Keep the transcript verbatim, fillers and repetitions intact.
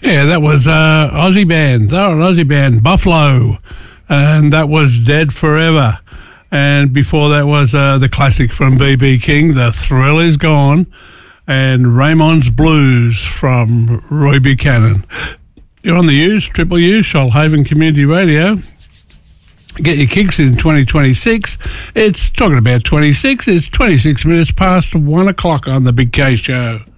Yeah, that was uh, Aussie band. They're an Aussie band, Buffalo, and that was Dead Forever. And before that was uh, the classic from B B King, The Thrill Is Gone, and Raymond's Blues from Roy Buchanan. You're on the U's, Triple U, Shoalhaven Community Radio. Get your kicks in twenty twenty-six. It's talking about twenty-six. It's twenty-six minutes past one o'clock on the Big K Show.